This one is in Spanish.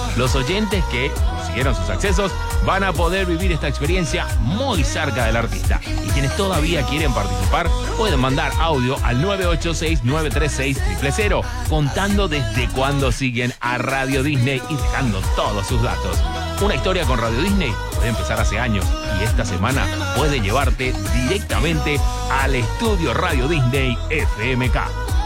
Los oyentes que consiguieron sus accesos van a poder vivir esta experiencia muy cerca del artista. Y quienes todavía quieren participar pueden mandar audio al 986-936-000 contando desde cuándo siguen a Radio Disney y dejando todos sus datos. Una historia con Radio Disney puede empezar hace años y esta semana puede llevarte directamente al estudio Radio Disney FMK.